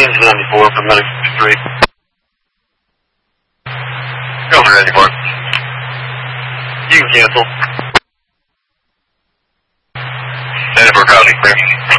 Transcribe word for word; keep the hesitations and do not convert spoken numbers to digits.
fifteen ninety-four for medic three. Go for ninety-four. You can cancel. ninety-four, Crowley, clear.